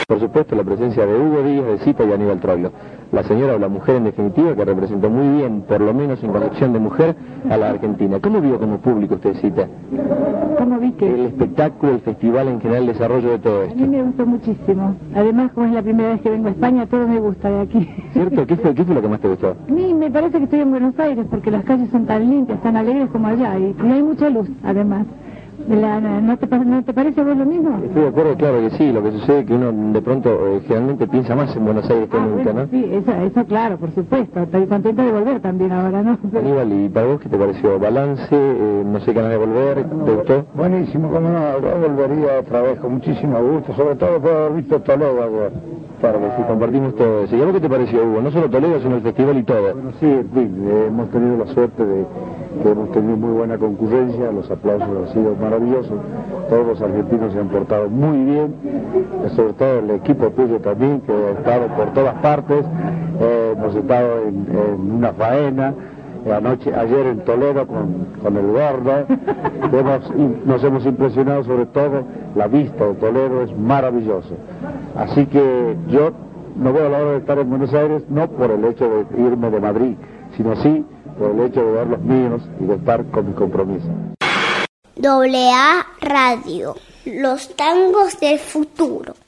Por supuesto, la presencia de Hugo Díaz de Cita y Aníbal Troilo, la señora o la mujer en definitiva que representó muy bien, por lo menos en concepción de mujer, a la Argentina. ¿Cómo vio como público usted, Cita? ¿Cómo vi que? El espectáculo, el festival en general, el desarrollo de todo esto. A mí me gustó muchísimo. Además, como es la primera vez que vengo a España, todo me gusta de aquí. ¿Cierto? ¿Qué fue lo que más te gustó? A mí me parece que estoy en Buenos Aires porque las calles son tan limpias, tan alegres como allá y hay mucha luz, además. ¿No te parece a vos lo mismo? Estoy de acuerdo, claro que sí. Lo que sucede es que uno de pronto generalmente piensa más en Buenos Aires que nunca, bueno, ¿no? Sí, eso claro, por supuesto. Estoy contenta de volver también ahora, ¿no? Aníbal, ¿y para vos qué te pareció? ¿Balance? No sé, ganas de volver? ¿Te gustó? Buenísimo, como no, yo volvería otra vez con muchísimo gusto, sobre todo por haber visto Toledo ayer. Claro que sí, compartimos todo eso. ¿Y a vos qué te pareció, Hugo? No solo Toledo, sino el festival y todo. Bueno, sí, en fin, hemos tenido la suerte de que hemos tenido muy buena concurrencia, los aplausos han sido maravillosos, todos los argentinos se han portado muy bien, sobre todo el equipo tuyo también, que ha estado por todas partes, hemos estado en una faena, ayer en Toledo con el gordo, nos hemos impresionado sobre todo, la vista de Toledo es maravilloso. Así que yo no veo la hora de estar en Buenos Aires, no por el hecho de irme de Madrid, sino sí por el hecho de ver los míos y de estar con mi compromiso. AA Radio, los tangos del futuro.